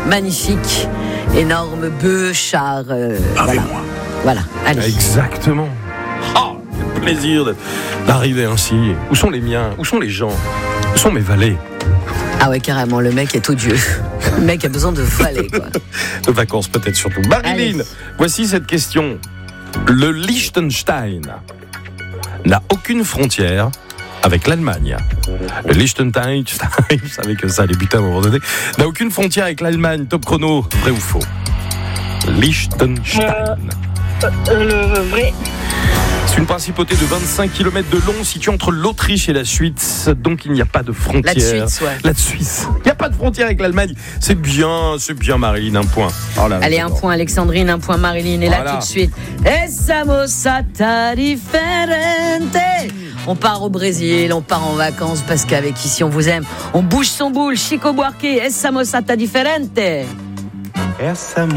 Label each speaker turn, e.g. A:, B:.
A: magnifique, énorme bœuf, char. Voilà, allez.
B: Exactement. Oh, quel plaisir d'arriver ainsi. Où sont les miens? Où sont les gens? Où sont mes valets?
A: Ah ouais, carrément, le mec est odieux. Le mec a besoin de valets, quoi.
B: De vacances peut-être surtout. Marilyn, voici cette question. Le Liechtenstein n'a aucune frontière avec l'Allemagne. Le Liechtenstein, je savais que ça allait buter à un moment donné, n'a aucune frontière avec l'Allemagne. Top chrono, vrai ou faux? Liechtenstein.
C: Le vrai.
B: C'est une principauté de 25 km de long située entre l'Autriche et la Suisse, donc il n'y a pas de frontière. La Suisse. Il n'y a pas de frontière avec l'Allemagne. C'est bien Marilyn, un point. Oh là,
A: allez, un point Alexandrine, un point Marilyn. Et là tout de suite, Essa mossa ta differente. On part au Brésil, on part en vacances parce qu'avec Ici on vous aime. On bouge son boule, Chico Buarque, Essa mossa ta differente.